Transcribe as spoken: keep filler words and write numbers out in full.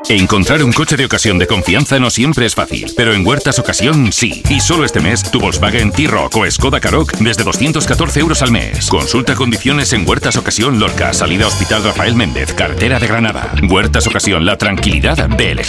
Encontrar un coche de ocasión de confianza no siempre es fácil, pero en Huertas Ocasión sí. Y solo este mes, tu Volkswagen T-Roc o Skoda Karoq desde doscientos catorce euros al mes. Consulta condiciones en Huertas Ocasión Lorca, salida Hospital Rafael Méndez, carretera de Granada. Huertas Ocasión, la tranquilidad de elegir.